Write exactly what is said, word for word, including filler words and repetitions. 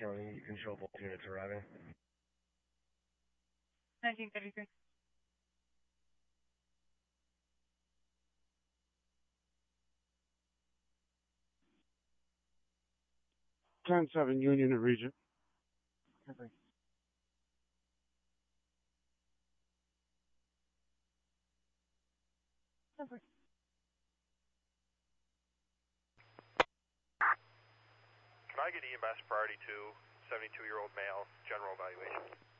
County, you can show both units arriving. nineteen thirty-three. ten seven, Union and Regent. Copy. Copy. Can I get E M S priority to seventy-two-year-old male, general evaluation?